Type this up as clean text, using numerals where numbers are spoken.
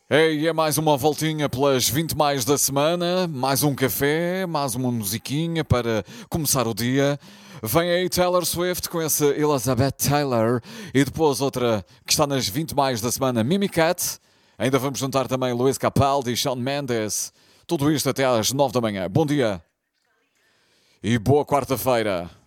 Ei, é mais uma voltinha pelas 20 mais da semana, mais um café, mais uma musiquinha para começar o dia. Vem aí Taylor Swift com essa Elizabeth Taylor e depois outra que está nas 20 mais da semana, Mimi Cat. Ainda vamos juntar também Luís Capaldi e Shawn Mendes. Tudo isto até às 9 da manhã. Bom dia e boa quarta-feira.